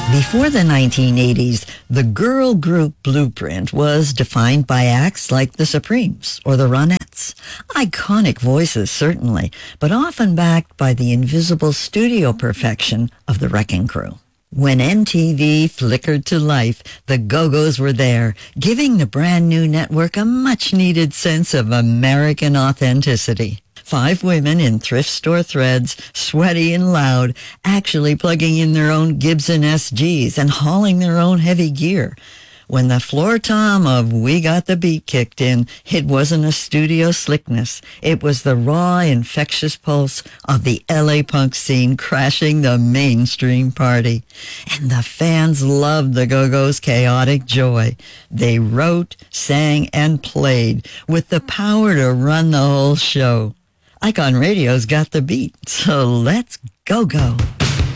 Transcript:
Before the 1980s, the girl group blueprint was defined by acts like the Supremes or the Ronettes. Iconic voices, certainly, but often backed by the invisible studio perfection of the Wrecking Crew. When MTV flickered to life, the Go-Go's were there, giving the brand new network a much-needed sense of American authenticity. 5 women in thrift store threads, sweaty and loud, actually plugging in their own Gibson SGs and hauling their own heavy gear. When the floor tom of We Got the Beat kicked in, it wasn't a studio slickness. It was the raw, infectious pulse of the LA punk scene crashing the mainstream party. And the fans loved the Go-Go's chaotic joy. They wrote, sang, and played with the power to run the whole show. Icon Radio's got the beat, so let's go.